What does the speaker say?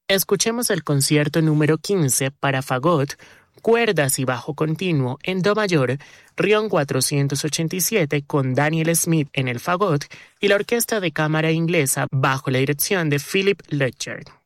Escuchemos el concierto número 15 para fagot, cuerdas y bajo continuo en do mayor, Rion 487 con Daniel Smith en el fagot y la orquesta de cámara inglesa bajo la dirección de Philip Ledger.